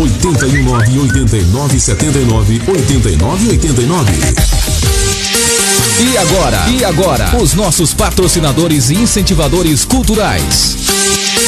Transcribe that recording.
819-8979-8989. E agora, os nossos patrocinadores e incentivadores culturais.